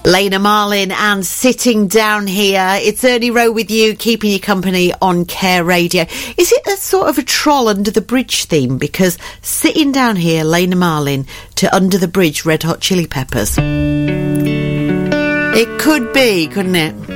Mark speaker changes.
Speaker 1: Lena Marlin and Sitting Down Here. It's Ernie Rowe with you, keeping you company on Care Radio. Is it a sort of a Troll Under the Bridge theme? Because Sitting Down Here, Lena Marlin, to Under the Bridge, Red Hot Chili Peppers. It could be, couldn't it?